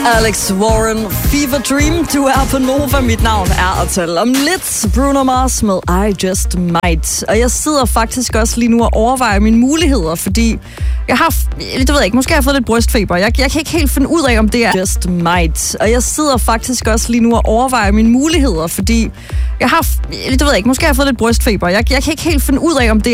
Alex Warren, Fever Dream. Du er på Nova. Mit navn er Atal. Om lidt Bruno Mars med I Just Might. Og jeg sidder faktisk også lige nu og overvejer mine muligheder, fordi jeg har, det ved jeg ikke, måske har jeg fået lidt brystfeber. Jeg kan ikke helt finde ud af, om det er Just Might. Og jeg sidder faktisk også lige nu og overvejer mine muligheder, fordi jeg har, det ved jeg ikke, måske har jeg fået lidt brystfeber. Jeg kan ikke helt finde ud af, om det